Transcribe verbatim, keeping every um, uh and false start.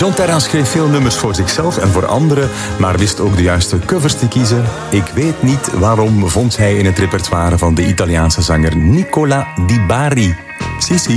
John Terra schreef veel nummers voor zichzelf en voor anderen, maar wist ook de juiste covers te kiezen. Ik weet niet waarom vond hij in het repertoire van de Italiaanse zanger Nicola Di Bari. Sissi.